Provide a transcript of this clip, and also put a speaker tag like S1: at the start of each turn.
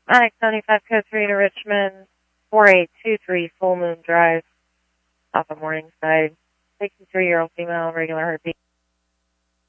S1: Onyx 95 Code 3 to Richmond, 4823 Full Moon Drive, off of Morningside. 63-year-old female, regular heartbeat.